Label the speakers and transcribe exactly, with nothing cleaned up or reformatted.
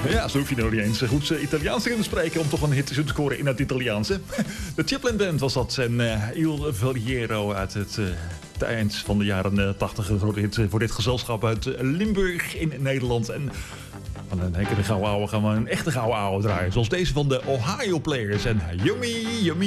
Speaker 1: Ja, zo hoef je nog niet eens goed uh, Italiaans te kunnen spreken om toch een hit te scoren in het Italiaanse. De Chaplin Band was dat en uh, Il Valiero uit het uh, eind van de jaren tachtig. Een grote hit voor dit gezelschap uit uh, Limburg in Nederland. En van een enkele gouden ouwe gaan we een echte gouden ouwe draaien. Zoals deze van de Ohio Players en Yummy Yummy.